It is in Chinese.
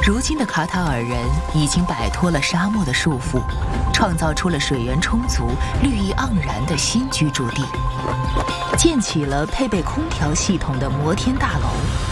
如今的卡塔尔人已经摆脱了沙漠的束缚，创造出了水源充足、绿意盎然的新居住地，建起了配备空调系统的摩天大楼。